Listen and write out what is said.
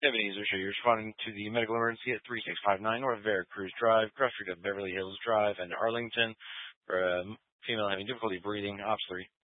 Ebenezer, sure you're responding to the medical emergency at 3659 North Veracruz Drive, cross street of Beverly Hills Drive, and Arlington for a female having difficulty breathing, OPS 3.